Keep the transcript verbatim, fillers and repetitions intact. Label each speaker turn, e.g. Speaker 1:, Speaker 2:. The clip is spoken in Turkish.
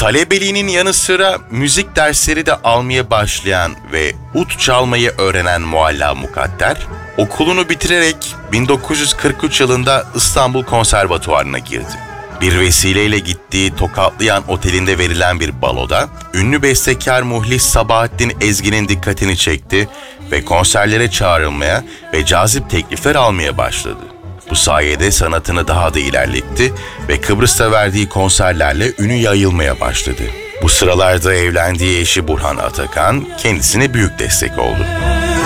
Speaker 1: Talebeliğinin yanı sıra müzik dersleri de almaya başlayan ve ud çalmayı öğrenen Mualla Mukadder, okulunu bitirerek bin dokuz yüz kırk üç yılında İstanbul Konservatuvarı'na girdi. Bir vesileyle gittiği Tokatlıyan Oteli'nde verilen bir baloda, ünlü bestekar Muhlis Sabahattin Ezgi'nin dikkatini çekti ve konserlere çağrılmaya ve cazip teklifler almaya başladı. Bu sayede sanatını daha da ilerletti ve Kıbrıs'ta verdiği konserlerle ünü yayılmaya başladı. Bu sıralarda evlendiği eşi Burhan Atakan kendisine büyük destek oldu.